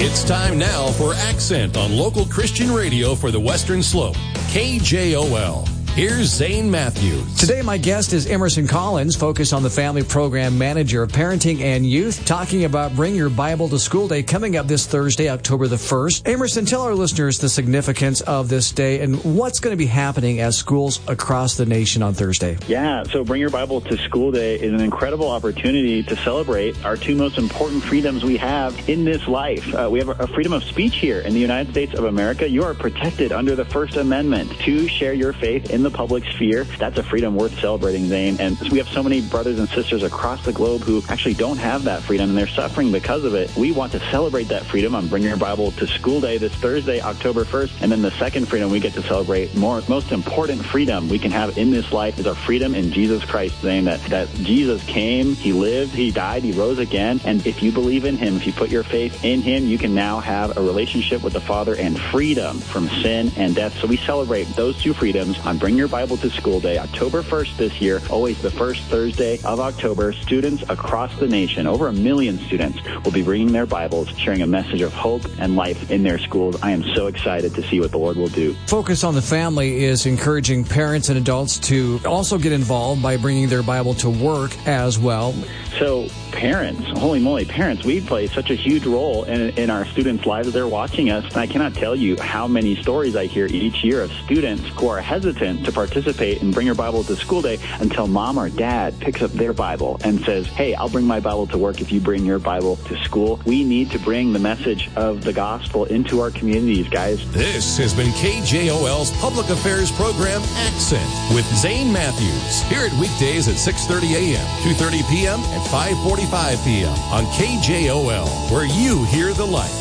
It's time now for Accent on local Christian radio for the Western Slope. KJOL. Here's Zane Matthews. Today, my guest is Emerson Collins, focused on the Family Program Manager of Parenting and Youth, talking about Bring Your Bible to School Day coming up this Thursday, October the 1st. Emerson, tell our listeners the significance of this day and what's going to be happening at schools across the nation on Thursday. Yeah, so Bring Your Bible to School Day is an incredible opportunity to celebrate our two most important freedoms we have in this life. We have a freedom of speech here in the United States of America. You are protected under the First Amendment to share your faith in the public sphere. That's a freedom worth celebrating, Zane. And we have so many brothers and sisters across the globe who actually don't have that freedom, and they're suffering because of it. We want to celebrate that freedom on Bring Your Bible to School Day this Thursday, October 1st. And then the second freedom we get to celebrate, most important freedom we can have in this life, is our freedom in Jesus Christ, Zane, that Jesus came, He lived, He died, He rose again. And if you believe in Him, if you put your faith in Him, you can now have a relationship with the Father and freedom from sin and death. So we celebrate those two freedoms on Bring Your Bible to School Day, October 1st this year, always the first Thursday of October. Students across the nation, over 1 million students, will be bringing their Bibles, sharing a message of hope and life in their schools. I am so excited to see what the Lord will do. Focus on the Family is encouraging parents and adults to also get involved by bringing their Bible to work as well. So parents, holy moly, parents, we play such a huge role in our students' lives as they're watching us. And I cannot tell you how many stories I hear each year of students who are hesitant to participate and Bring Your Bible to School Day until mom or dad picks up their Bible and says, hey, I'll bring my Bible to work if you bring your Bible to school. We need to bring the message of the gospel into our communities, guys. This has been KJOL's Public Affairs Program Accent with Zane Matthews. Hear it weekdays at 6:30 a.m., 2:30 p.m., and 5:45 p.m. on KJOL, where you hear the light.